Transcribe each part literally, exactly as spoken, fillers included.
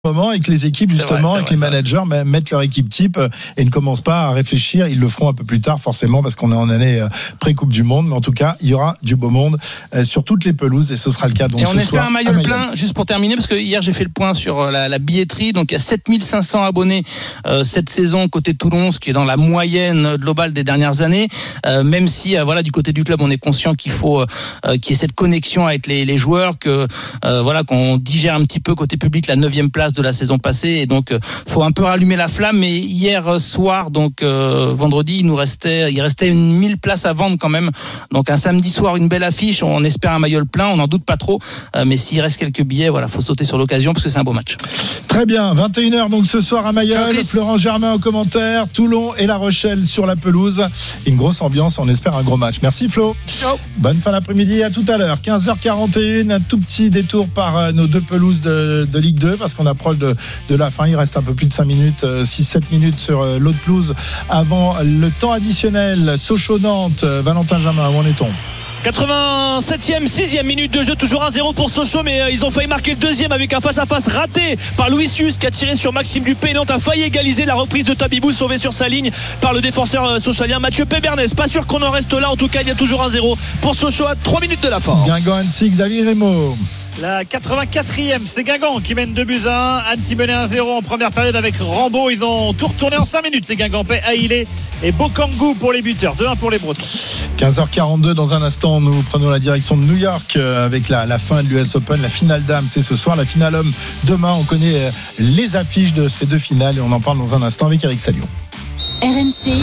moment et que les équipes justement, vrai, et que les managers vrai. mettent leur équipe type et ne commencent pas à réfléchir. Ils le feront un peu plus tard forcément parce qu'on est en année pré-Coupe du Monde, mais en tout cas il y aura du beau monde sur toutes les pelouses et ce sera le cas donc et on ce espère soir un maillot plein juste pour terminer, parce que hier j'ai fait le point sur la, la billetterie. Donc il y a sept mille cinq cents abonnés euh, cette saison côté Toulon, ce qui est dans la moyenne globale des dernières années, euh, même si euh, voilà, du côté du club on est conscient qu'il faut euh, qu'il y ait cette connexion avec les, les joueurs, que euh, voilà, qu'on digère un petit peu côté public la neuvième place de la saison passée, et donc euh, faut un peu rallumer la flamme. Mais hier soir, donc euh, vendredi, il nous restait il restait une mille places à vendre quand même, donc un samedi soir une belle affiche. On espère un maillot plein, on n'en doute pas trop, euh, mais s'il reste quelques billets, voilà, faut sauter sur l'occasion parce que c'est un beau match. Très bien, vingt et une heures donc ce soir à Mayol. Florent Germain au commentaire, Toulon et La Rochelle sur la pelouse. Une grosse ambiance, on espère un gros match. Merci Flo. Ciao. Bonne fin d'après-midi, à tout à l'heure. quinze heures quarante et un, un tout petit détour par nos deux pelouses de, de Ligue deux parce qu'on approche de, de la fin. Il reste un peu plus de cinq minutes, six sept minutes sur l'autre pelouse avant le temps additionnel. Sochaux-Nantes, Valentin Jamin, où en est-on ? quatre-vingt-septième, sixième minute de jeu, toujours un zéro pour Sochaux, mais euh, ils ont failli marquer le deuxième avec un face-à-face raté par Louisius qui a tiré sur Maxime Dupé. Nantes a failli égaliser, la reprise de Tabibou sauvé sur sa ligne par le défenseur euh, sochalien Mathieu Pébernes. Pas sûr qu'on en reste là, en tout cas il y a toujours un zéro pour Sochaux à trois minutes de la fin. Guingamp Annecy, Xavier Rémo. La quatre-vingt-quatrième, c'est Guingamp qui mène deux buts à un. Annecy menait un zéro en première période avec Rambaud. Ils ont tout retourné en cinq minutes, les Guingampais. Aïlé et Bokangou pour les buteurs, deux un pour les Bretons. quinze heures quarante-deux, dans un instant nous prenons la direction de New York avec la, la fin de l'U S Open. La finale dames c'est ce soir, la finale homme demain. On connaît les affiches de ces deux finales et on en parle dans un instant avec Eric Salio. R M C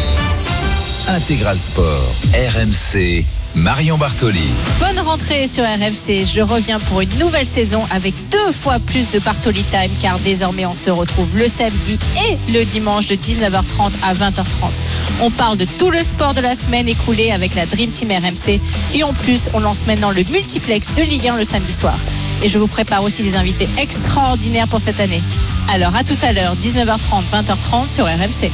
Intégral Sport, R M C, Marion Bartoli. Bonne rentrée sur R M C. Je reviens pour une nouvelle saison avec deux fois plus de Bartoli Time, car désormais on se retrouve le samedi et le dimanche de dix-neuf heures trente à vingt heures trente. On parle de tout le sport de la semaine écoulée avec la Dream Team R M C, et en plus on lance maintenant le multiplex de Ligue un le samedi soir. Et je vous prépare aussi des invités extraordinaires pour cette année. Alors à tout à l'heure, dix-neuf heures trente, vingt heures trente sur R M C.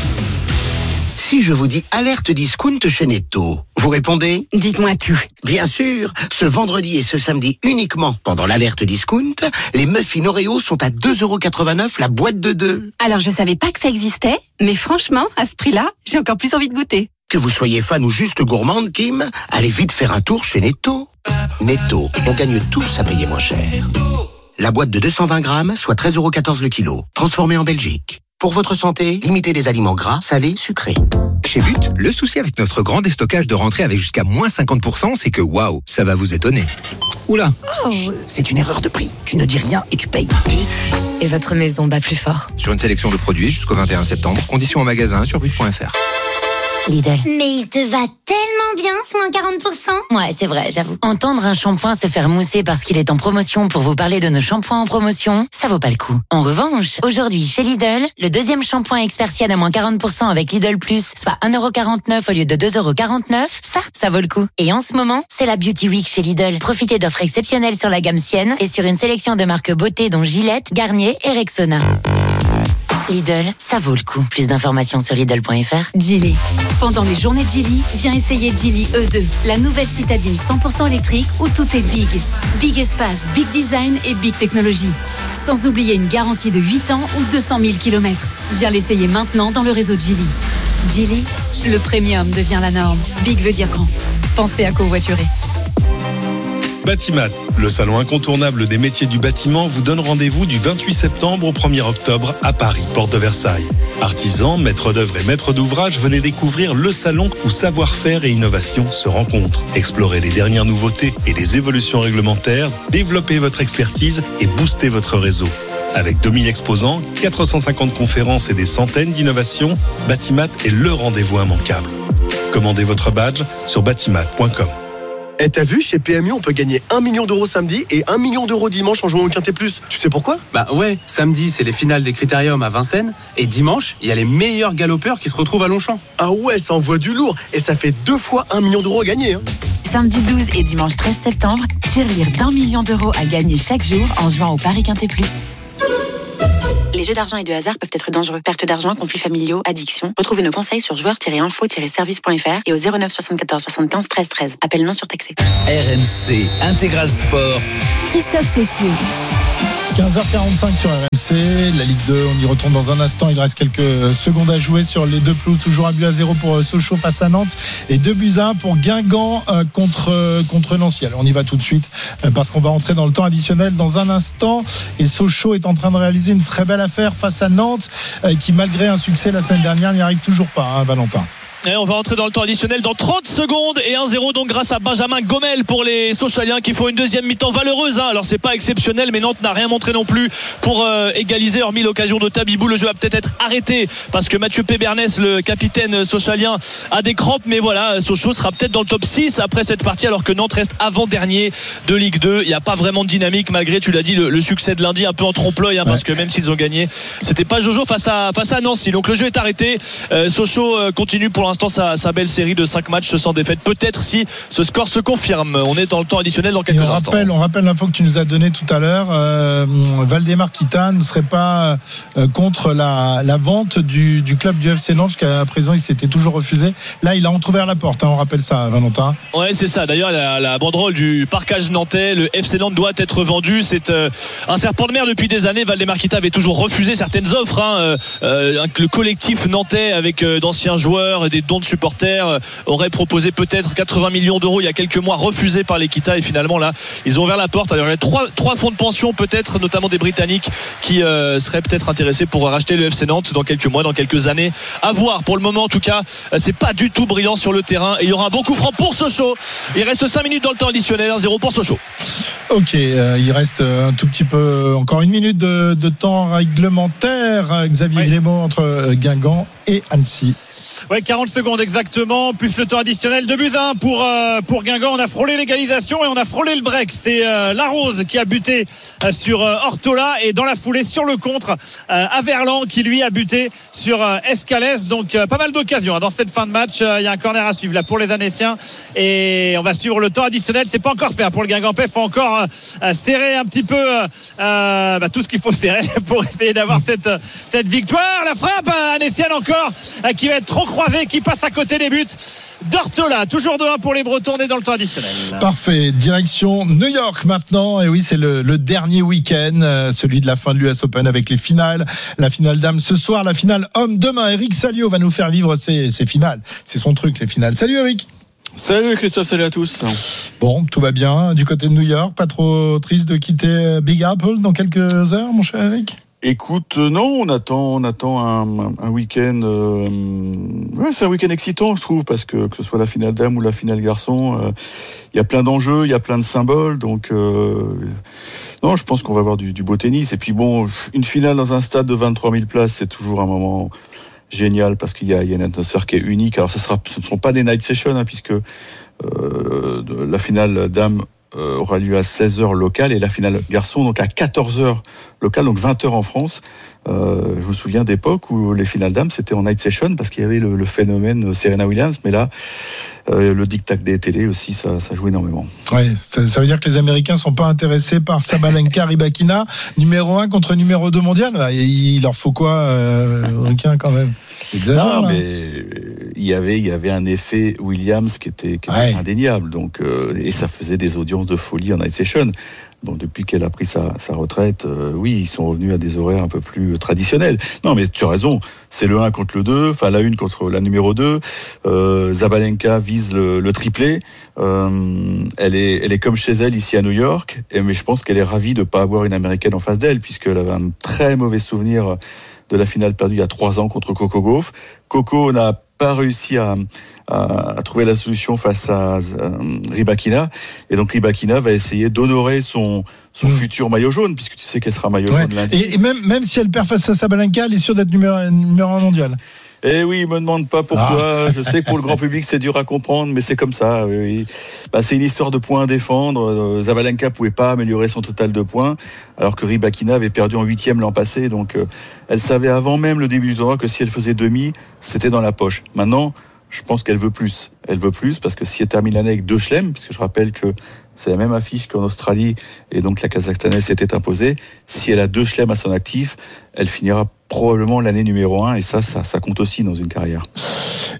Si je vous dis alerte discount chez Netto, vous répondez ? Dites-moi tout. Bien sûr, ce vendredi et ce samedi uniquement pendant l'alerte discount, les muffins Oreo sont à deux euros quatre-vingt-neuf la boîte de deux. Alors je savais pas que ça existait, mais franchement, à ce prix-là, j'ai encore plus envie de goûter. Que vous soyez fan ou juste gourmande, Kim, allez vite faire un tour chez Netto. Netto, on gagne tous à payer moins cher. La boîte de deux cent vingt grammes, soit treize euros quatorze le kilo, transformée en Belgique. Pour votre santé, limitez les aliments gras, salés, sucrés. Chez But, le souci avec notre grand déstockage de rentrée avec jusqu'à moins cinquante pour cent, c'est que waouh, ça va vous étonner. Oula. Oh, c'est une erreur de prix. Tu ne dis rien et tu payes. But. Et votre maison bat plus fort. Sur une sélection de produits jusqu'au vingt et un septembre. Conditions en magasin sur but point f r. Lidl. Mais il te va tellement bien ce moins quarante pour cent. Ouais, c'est vrai, j'avoue. Entendre un shampoing se faire mousser parce qu'il est en promotion pour vous parler de nos shampoings en promotion, ça vaut pas le coup. En revanche, aujourd'hui chez Lidl, le deuxième shampoing Expersienne à moins quarante pour cent avec Lidl Plus, soit un euro quarante-neuf au lieu de deux euros quarante-neuf, ça, ça vaut le coup. Et en ce moment, c'est la Beauty Week chez Lidl. Profitez d'offres exceptionnelles sur la gamme Sienne et sur une sélection de marques beauté dont Gillette, Garnier et Rexona. Lidl, ça vaut le coup. Plus d'informations sur Lidl point f r. Geely. Pendant les journées de Geely, viens essayer Geely E deux, la nouvelle citadine cent pour cent électrique où tout est big. Big espace, big design et big technologie. Sans oublier une garantie de huit ans ou deux cent mille kilomètres. Viens l'essayer maintenant dans le réseau de Geely. Geely, le premium devient la norme. Big veut dire grand. Pensez à covoiturer. Batimat, le salon incontournable des métiers du bâtiment, vous donne rendez-vous du vingt-huit septembre au premier octobre à Paris, porte de Versailles. Artisans, maîtres d'œuvre et maîtres d'ouvrage, venez découvrir le salon où savoir-faire et innovation se rencontrent. Explorez les dernières nouveautés et les évolutions réglementaires, développez votre expertise et boostez votre réseau. Avec deux mille exposants, quatre cent cinquante conférences et des centaines d'innovations, Batimat est le rendez-vous immanquable. Commandez votre badge sur batimat point com. Et t'as vu, chez P M U, on peut gagner un million d'euros samedi et un million d'euros dimanche en jouant au Quintet Plus. Tu sais pourquoi ? Bah ouais, samedi, c'est les finales des Critériums à Vincennes. Et dimanche, il y a les meilleurs galopeurs qui se retrouvent à Longchamp. Ah ouais, ça envoie du lourd. Et ça fait deux fois un million d'euros à gagner. Hein. Samedi douze et dimanche treize septembre, tirelire d'un million d'euros à gagner chaque jour en jouant au Paris Quintet Plus. Les jeux d'argent et de hasard peuvent être dangereux. Perte d'argent, conflits familiaux, addiction. Retrouvez nos conseils sur joueurs tiret info tiret service point f r et au zéro neuf soixante-quatorze soixante-quinze treize treize. Appel non surtaxé. R M C Intégral Sport. Christophe Cessieux. quinze heures quarante-cinq sur R M C, la Ligue deux, on y retourne dans un instant. Il reste quelques secondes à jouer sur les deux pelouses. Toujours un but à zéro pour Sochaux face à Nantes et deux buts à un pour Guingamp euh, contre, euh, contre Nancy. Alors on y va tout de suite euh, parce qu'on va entrer dans le temps additionnel dans un instant. Et Sochaux est en train de réaliser une très belle affaire face à Nantes euh, qui, malgré un succès la semaine dernière, n'y arrive toujours pas, hein, Valentin. Et on va entrer dans le temps additionnel dans trente secondes et un zéro donc grâce à Benjamin Gomel pour les Sochaliens qui font une deuxième mi-temps valeureuse, hein. Alors c'est pas exceptionnel mais Nantes n'a rien montré non plus pour euh, égaliser, hormis l'occasion de Tabibou. Le jeu va peut-être être arrêté parce que Mathieu Pébernès, le capitaine sochalien, a des crampes, mais voilà, Sochaux sera peut-être dans le top six après cette partie alors que Nantes reste avant-dernier de Ligue deux. Il n'y a pas vraiment de dynamique malgré, tu l'as dit, le, le succès de lundi un peu en trompe-l'œil, hein, parce que même s'ils ont gagné, c'était pas Jojo face à, face à Nancy. Donc le jeu est arrêté, euh, Sochaux euh, continue pour l'instant sa, sa belle série de cinq matchs sans défaite, peut-être si ce score se confirme. On est dans le temps additionnel dans quelques on instants. Rappelle, on rappelle l'info que tu nous as donnée tout à l'heure. euh, Valdemar Kita ne serait pas euh, contre la, la vente du, du club du F C Nantes, jusqu'à présent il s'était toujours refusé. Là il a entrouvert la porte, hein, on rappelle ça, Valentin. Ouais, c'est ça. D'ailleurs la, la banderole du parcage nantais, le F C Nantes doit être vendu. C'est euh, un serpent de mer depuis des années. Valdemar Kita avait toujours refusé certaines offres, hein. euh, le collectif nantais avec euh, d'anciens joueurs et des dons de supporters aurait proposé peut-être quatre-vingts millions d'euros il y a quelques mois, refusé par l'Equita, et finalement là ils ont ouvert la porte. Alors il y a trois, trois fonds de pension peut-être, notamment des Britanniques, qui euh, seraient peut-être intéressés pour racheter le F C Nantes dans quelques mois, dans quelques années, à voir. Pour le moment en tout cas c'est pas du tout brillant sur le terrain et il y aura un bon coup franc pour Sochaux. Il reste cinq minutes dans le temps additionnel, un zéro pour Sochaux. Ok, euh, il reste un tout petit peu, encore une minute de, de temps réglementaire. Xavier oui. Grémaud entre Guingamp et Annecy. Ouais, quarante secondes exactement, plus le temps additionnel. deux buts à un pour, euh, pour Guingamp. On a frôlé l'égalisation et on a frôlé le break. C'est euh, Larose qui a buté euh, sur euh, Ortola, et dans la foulée sur le contre, euh, Averlan qui lui a buté sur euh, Escalès. Donc euh, pas mal d'occasions hein, dans cette fin de match. Il euh, y a un corner à suivre là pour les Annéciens et on va suivre le temps additionnel. C'est pas encore fait hein, pour le Guingampais. Il faut encore euh, serrer un petit peu euh, bah, tout ce qu'il faut serrer pour essayer d'avoir cette, cette victoire. La frappe euh, annécienne encore euh, qui va être trop croisée, qui passe à côté des buts d'Ortola. Toujours deux un pour les Bretons. On est dans le temps additionnel. Parfait. Direction New York maintenant. Et oui, c'est le, le dernier week-end, euh, celui de la fin de l'U S Open avec les finales. La finale dame ce soir, la finale homme demain. Eric Salio va nous faire vivre ces, ces finales. C'est son truc, les finales. Salut Eric. Salut Christophe, salut à tous. Bon, tout va bien du côté de New York. Pas trop triste de quitter Big Apple dans quelques heures, mon cher Eric? Écoute, euh, non, on attend, on attend un, un week-end. Euh, ouais, c'est un week-end excitant, je trouve, parce que que ce soit la finale dame ou la finale garçon, il euh, y a plein d'enjeux, il y a plein de symboles. Donc, euh, non, je pense qu'on va avoir du, du beau tennis. Et puis bon, une finale dans un stade de vingt-trois mille places, c'est toujours un moment génial parce qu'il y a, il y a une atmosphère qui est unique. Alors, ça sera, ce ne seront pas des night sessions, hein, puisque euh, de, la finale dame Euh, aura lieu à seize heures locale et la finale garçon donc à quatorze heures locale, donc vingt heures en France. Euh, je me souviens d'époque où les finales dames c'était en night session parce qu'il y avait le, le phénomène Serena Williams, mais là euh, le dictac des télés aussi ça, ça joue énormément. Ouais, ça, ça veut dire que les Américains sont pas intéressés par Sabalenka Rybakina, numéro un contre numéro deux mondial. Il leur faut quoi, euh, Américains quand même? Exagère, non, mais il y avait il y avait un effet Williams qui était, qui était ouais. indéniable, donc euh, et ça faisait des audiences de folie en night session. Bon, depuis qu'elle a pris sa, sa retraite, euh, oui, ils sont revenus à des horaires un peu plus traditionnels. Non, mais tu as raison, c'est le un contre le deux, enfin la une contre la numéro deux. Euh, Zabalenka vise le, le triplé. Euh, elle est, elle est comme chez elle ici à New York, et, mais je pense qu'elle est ravie de pas avoir une Américaine en face d'elle, puisqu'elle avait un très mauvais souvenir de la finale perdue il y a trois ans contre Coco Gauff. Coco n'a pas réussi à, à, à trouver la solution face à, à Rybakina, et donc Rybakina va essayer d'honorer son, son mmh. futur maillot jaune, puisque tu sais qu'elle sera maillot ouais. jaune lundi. Et, et même, même si elle perd face à Sabalenka, elle est sûre d'être numéro, numéro un mondial. Eh oui, me demande pas pourquoi. Ah. Je sais que pour le grand public c'est dur à comprendre, mais c'est comme ça. Oui, oui. Bah, c'est une histoire de points à défendre. Zabalenka pouvait pas améliorer son total de points, alors que Rybakina avait perdu en huitième l'an passé. Donc, euh, elle savait avant même le début du tournoi que si elle faisait demi, c'était dans la poche. Maintenant, je pense qu'elle veut plus. Elle veut plus parce que si elle termine l'année avec deux chelems, puisque je rappelle que c'est la même affiche qu'en Australie, et donc la Kazakhstanaise s'était imposée. Si elle a deux chelems à son actif, elle finira probablement l'année numéro un, et ça, ça, ça compte aussi dans une carrière.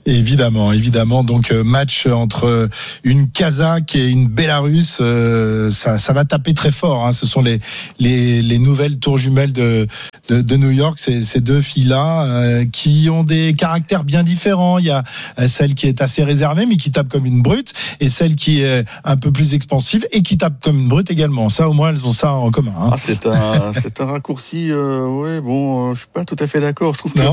Évidemment, évidemment. Donc match entre une Kazakh et une Bélarusse, euh, ça, ça va taper très fort. Hein. Ce sont les, les, les nouvelles tours jumelles de, de, de New York. Ces, ces deux filles-là euh, qui ont des caractères bien différents. Il y a celle qui est assez réservée mais qui tape comme une brute, et celle qui est un peu plus expansive et qui tape comme une brute également. Ça, au moins, elles ont ça en commun. Hein. Ah, c'est un, c'est un raccourci. Euh, ouais, bon, euh, je suis pas tout à fait d'accord. Je trouve que. Non.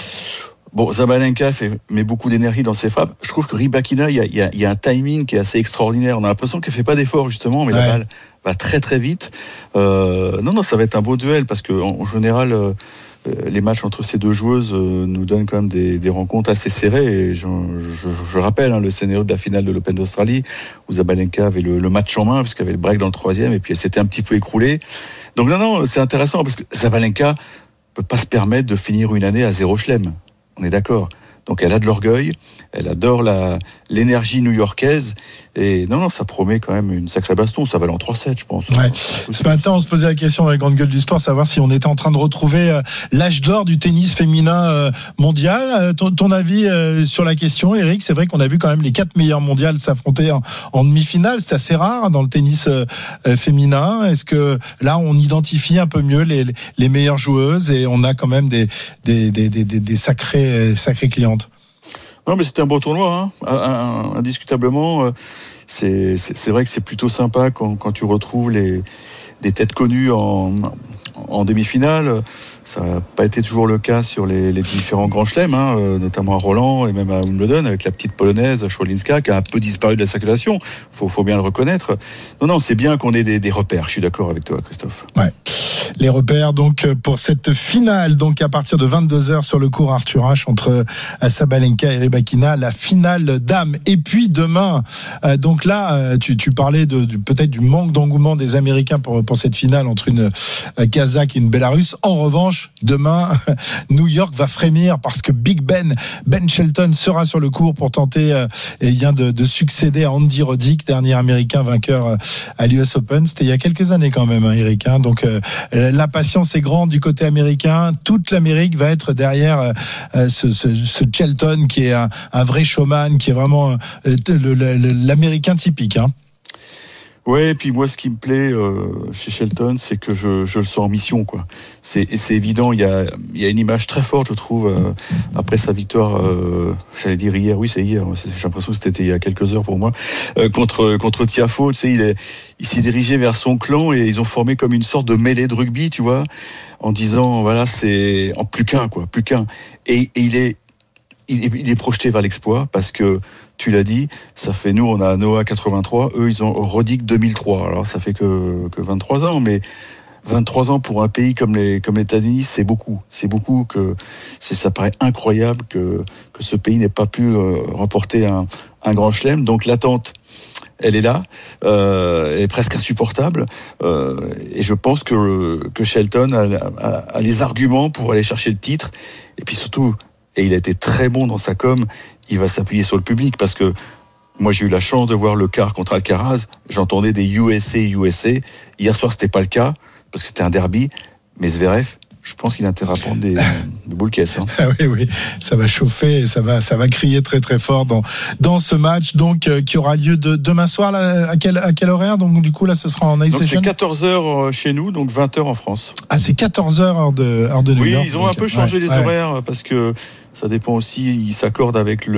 Bon, Zabalenka fait, met beaucoup d'énergie dans ses frappes. Je trouve que Rybakina, il y a, y, a, y a un timing qui est assez extraordinaire. On a l'impression qu'elle fait pas d'effort, justement, mais ouais. La balle va très très vite. Euh, non, non, ça va être un beau duel parce que en, en général, euh, les matchs entre ces deux joueuses euh, nous donnent quand même des, des rencontres assez serrées. Et je, je, je rappelle hein, le scénario de la finale de l'Open d'Australie où Zabalenka avait le, le match en main puisqu'il y avait le break dans le troisième et puis elle s'était un petit peu écroulée. Donc non, non, c'est intéressant parce que Zabalenka peut pas se permettre de finir une année à zéro chelem. On est d'accord. Donc elle a de l'orgueil, elle adore la, l'énergie new-yorkaise, et non, non, ça promet quand même une sacrée baston, ça va aller en trois sept, je pense. Ouais. Ce matin, on se posait la question dans les grandes gueules du sport, savoir si on était en train de retrouver euh, l'âge d'or du tennis féminin euh, mondial. Euh, ton, ton avis euh, sur la question, Eric? C'est vrai qu'on a vu quand même les quatre meilleures mondiales s'affronter en, en demi-finale, c'est assez rare dans le tennis euh, féminin. Est-ce que là, on identifie un peu mieux les, les meilleures joueuses et on a quand même des, des, des, des, des, des sacrées, sacrées clientes? Non, mais c'était un beau tournoi, hein. Indiscutablement. C'est, c'est, c'est vrai que c'est plutôt sympa quand, quand tu retrouves les, des têtes connues en, en demi-finale. Ça n'a pas été toujours le cas sur les, les différents grands chelems, hein, notamment à Roland et même à Wimbledon, avec la petite polonaise Schwalinska qui a un peu disparu de la circulation. Faut, faut bien le reconnaître. Non, non, c'est bien qu'on ait des, des repères. Je suis d'accord avec toi, Christophe. Ouais. Les repères donc pour cette finale, donc à partir de vingt-deux heures sur le court Arthur Ashe entre Sabalenka et Rybakina, la finale dames. Et puis demain, euh, donc là, tu, tu parlais de, de peut-être du manque d'engouement des Américains pour, pour cette finale entre une euh, Kazakh et une Bélarusse. En revanche, demain, New York va frémir parce que Big Ben, Ben Shelton sera sur le court pour tenter euh, et vient de, de succéder à Andy Roddick, dernier Américain vainqueur euh, à l'U S Open. C'était il y a quelques années quand même, hein, Eric. Hein, donc euh, l'impatience est grande du côté américain. Toute l'Amérique va être derrière euh, ce, ce, ce Shelton qui est un, un vrai showman, qui est vraiment euh, le, le, l'Américain typique. Hein. Ouais, et puis moi, ce qui me plaît euh, chez Shelton, c'est que je, je le sens en mission, quoi. C'est, et c'est évident. Il y a, il y a une image très forte, je trouve, euh, après sa victoire. Euh, j'allais dire hier, oui, c'est hier. J'ai l'impression que c'était il y a quelques heures pour moi, euh, contre contre Tiafoe. Tu sais, il est, il s'est dirigé vers son clan et ils ont formé comme une sorte de mêlée de rugby, tu vois, en disant voilà, c'est en plus qu'un, quoi, plus qu'un. Et, et il est Il est, il est projeté vers l'exploit parce que, tu l'as dit, ça fait, nous, on a Noah quatre-vingt-trois, eux, ils ont Roddick deux mille trois. Alors, ça fait que, que vingt-trois ans, mais vingt-trois ans pour un pays comme les, comme les États-Unis, c'est beaucoup. C'est beaucoup que, c'est, ça paraît incroyable que, que ce pays n'ait pas pu euh, remporter un, un grand chelem. Donc, l'attente, elle est là, euh, elle est presque insupportable, euh, et je pense que, que Shelton a, a, a les arguments pour aller chercher le titre, et puis surtout, et il a été très bon dans sa com, il va s'appuyer sur le public parce que moi j'ai eu la chance de voir le quart contre Alcaraz, j'entendais des U S A, U S A. Hier soir c'était pas le cas parce que c'était un derby, mais Zverev, je pense qu'il a intérêt à prendre des, des boules caisses. Hein. Ah oui, oui, ça va chauffer, et ça va, ça va crier très très fort dans dans ce match donc euh, qui aura lieu de, demain soir. Là, à quel à quel horaire? Donc du coup là, ce sera en ice session. C'est quatorze heures chez nous, donc vingt heures en France. Ah, c'est quatorze heures heure de heure de New oui, York. Oui, ils ont donc, un peu changé ouais, les ouais. horaires parce que ça dépend aussi. Ils s'accordent avec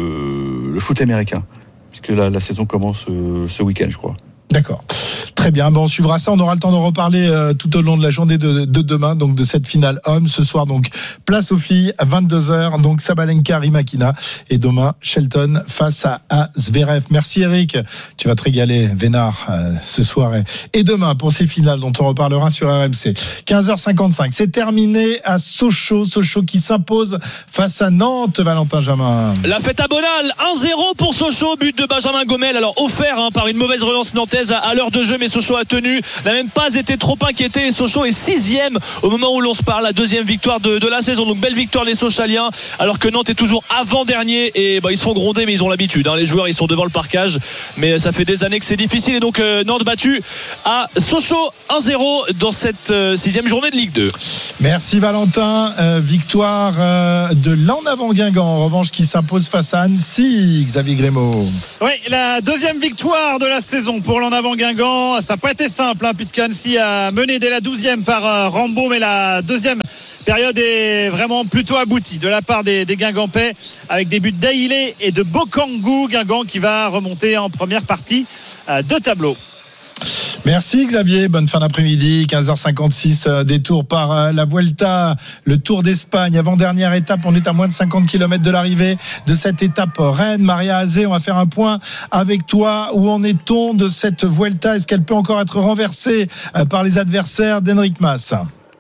le le foot américain puisque la, la saison commence euh, ce week-end, je crois. D'accord. Très bien, bon, on suivra ça, on aura le temps d'en reparler euh, tout au long de la journée de, de demain, donc de cette finale homme. Ce soir, donc, place aux filles à vingt-deux heures, donc Sabalenka, Rybakina, et demain, Shelton face à, à Zverev. Merci Eric, tu vas te régaler, Vénard, euh, ce soir et, et demain pour ces finales dont on reparlera sur R M C. quinze heures cinquante-cinq, c'est terminé à Sochaux, Sochaux qui s'impose face à Nantes, Valentin Jamin. La fête à Bonal, un zéro pour Sochaux, but de Benjamin Gomel, alors offert hein, par une mauvaise relance nantaise à, à l'heure de jeu. mais Sochaux a tenu, n'a même pas été trop inquiété. Sochaux est sixième au moment où l'on se parle, la deuxième victoire de, de la saison. Donc belle victoire les Sochaliens, alors que Nantes est toujours avant-dernier et bah, ils se font gronder, mais ils ont l'habitude. Hein. Les joueurs ils sont devant le parquage, mais ça fait des années que c'est difficile. Et donc euh, Nantes battu à Sochaux un zéro dans cette euh, sixième journée de Ligue deux. Merci Valentin. Euh, victoire euh, de l'En Avant Guingamp en revanche qui s'impose face à Annecy. Xavier Grémaud. Oui, la deuxième victoire de la saison pour l'En Avant Guingamp. Ça n'a pas été simple, hein, puisque Annecy a mené dès la douzième par euh, Rambaud, mais la deuxième période est vraiment plutôt aboutie de la part des, des Guingampais, avec des buts d'Aïlé et de Bokangou. Guingamp qui va remonter en première partie euh, de tableau. Merci Xavier, bonne fin d'après-midi. Quinze heures cinquante-six, euh, détour par euh, la Vuelta, le Tour d'Espagne, avant-dernière étape. On est à moins de cinquante kilomètres de l'arrivée de cette étape Rennes. Maria Azé, on va faire un point avec toi. Où en est-on de cette Vuelta? Est-ce qu'elle peut encore être renversée euh, par les adversaires d'Enric Mas?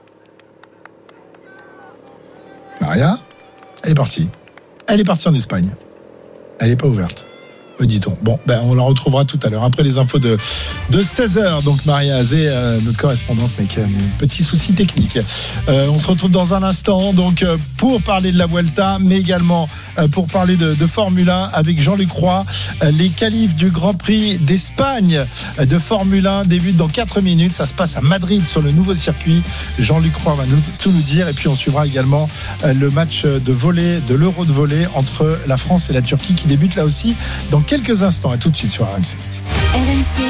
Maria, elle est partie. Elle est partie en Espagne. Elle n'est pas ouverte, me dit-on. Bon, ben on la retrouvera tout à l'heure après les infos de, de seize heures. Donc Maria Azé, euh, notre correspondante, mais qui a des petits soucis techniques. Euh, on se retrouve dans un instant donc euh, pour parler de la Vuelta, mais également euh, pour parler de, de Formule un avec Jean-Luc Roy. Euh, les qualifs du Grand Prix d'Espagne euh, de Formule un débutent dans quatre minutes. Ça se passe à Madrid sur le nouveau circuit. Jean-Luc Roy va nous, tout nous dire. Et puis on suivra également euh, le match de volley, de l'Euro de volley entre la France et la Turquie qui débute là aussi dans quelques instants. À tout de suite sur R M C. R M C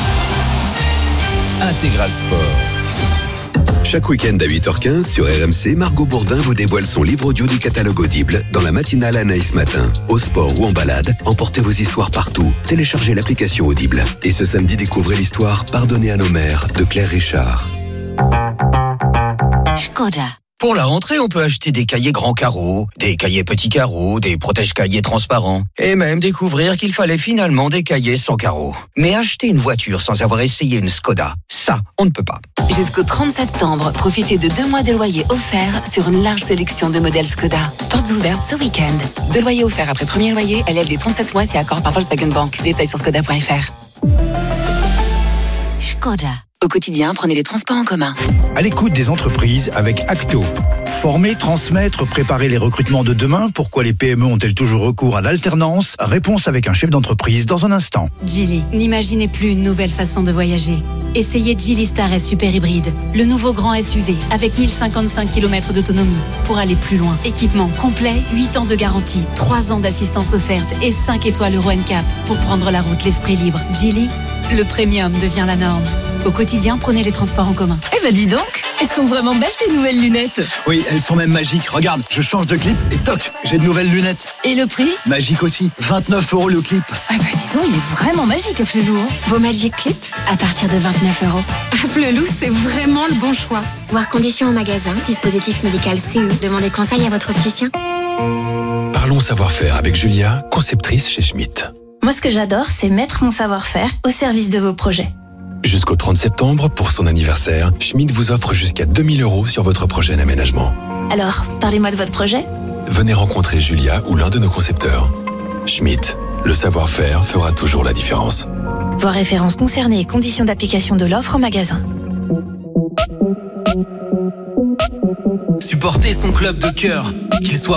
Intégral Sport. Chaque week-end à huit heures quinze sur R M C, Margot Bourdin vous dévoile son livre audio du catalogue Audible dans la matinale Anaïs Matin. Au sport ou en balade, emportez vos histoires partout. Téléchargez l'application Audible. Et ce samedi, découvrez l'histoire Pardonnez à nos mères de Claire Richard. Skoda. Pour la rentrée, on peut acheter des cahiers grands carreaux, des cahiers petits carreaux, des protège-cahiers transparents, et même découvrir qu'il fallait finalement des cahiers sans carreaux. Mais acheter une voiture sans avoir essayé une Skoda, ça, on ne peut pas. Jusqu'au trente septembre, profitez de deux mois de loyer offerts sur une large sélection de modèles Skoda. Portes ouvertes ce week-end. Deux loyers offerts après premier loyer, L L D trente-sept mois si accord par Volkswagen Bank. Détails sur skoda point f r. Skoda. Au quotidien, prenez les transports en commun. À l'écoute des entreprises avec Acto. Former, transmettre, préparer les recrutements de demain. Pourquoi les P M E ont-elles toujours recours à l'alternance? Réponse avec un chef d'entreprise dans un instant. Geely, n'imaginez plus une nouvelle façon de voyager. Essayez Geely Star S Super Hybride, le nouveau grand S U V avec mille cinquante-cinq kilomètres d'autonomie pour aller plus loin. Équipement complet, huit ans de garantie, trois ans d'assistance offerte et cinq étoiles Euro N C A P pour prendre la route l'esprit libre. Geely, le premium devient la norme. Au quotidien, prenez les transports en commun. Eh ben dis donc, elles sont vraiment belles tes nouvelles lunettes. Oui, elles sont même magiques. Regarde, je change de clip et toc, j'ai de nouvelles lunettes. Et le prix? Magique aussi, vingt-neuf euros le clip. Ah bah dis donc, il est vraiment magique, Flelou. Vos Magic Clips à partir de vingt-neuf euros. Flelou, c'est vraiment le bon choix. Voir conditions au magasin, dispositif médical C E. Demandez conseil à votre opticien. Parlons savoir-faire avec Julia, conceptrice chez Schmitt. Moi, ce que j'adore, c'est mettre mon savoir-faire au service de vos projets. Jusqu'au trente septembre, pour son anniversaire, Schmitt vous offre jusqu'à deux mille euros sur votre projet d'aménagement. Alors, parlez-moi de votre projet. Venez rencontrer Julia ou l'un de nos concepteurs. Schmitt, le savoir-faire fera toujours la différence. Voir références concernées et conditions d'application de l'offre en magasin. Supporter son club de cœur, qu'il soit